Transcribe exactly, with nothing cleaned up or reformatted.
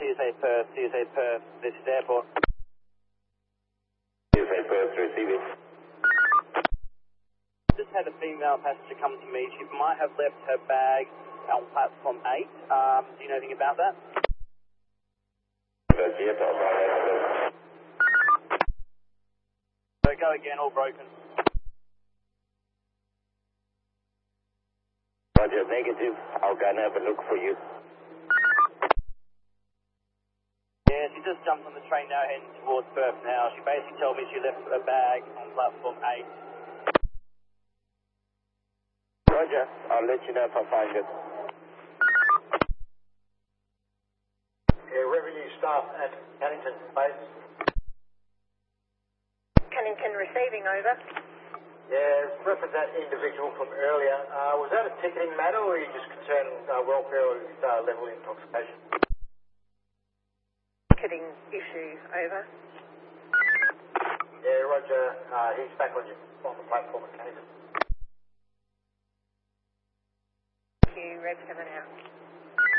S A Perth, C S A Perth, this is airport. C S A Perth receiving. Just had a female passenger come to me. She might have left her bag on platform eight. Um, do you know anything about that? So go again, all broken. Roger, negative. I'll go and have a look for you. Yeah, she just jumped on the train now heading towards Perth now. She basically told me she left her bag on platform eight. Roger, I'll let you know if I find it. Yeah, revenue staff at Cannington Base. Cannington receiving, over. Yeah, reference that individual from earlier. Uh, was that a ticketing matter or are you just concerned uh, welfare or uh, level intoxication? Ticketing issue, over. Yeah, Roger. Uh, he's back on, your, on the platform at Cannington. Thank you, Red seven out.